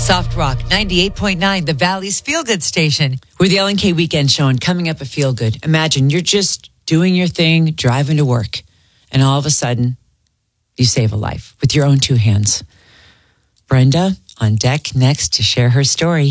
Soft Rock 98.9, the Valley's Feel Good station. We're the LNK Weekend Show, and coming up a Feel Good. Imagine you're just doing your thing, driving to work, and all of a sudden, you save a life with your own two hands. Brenda on deck next to share her story.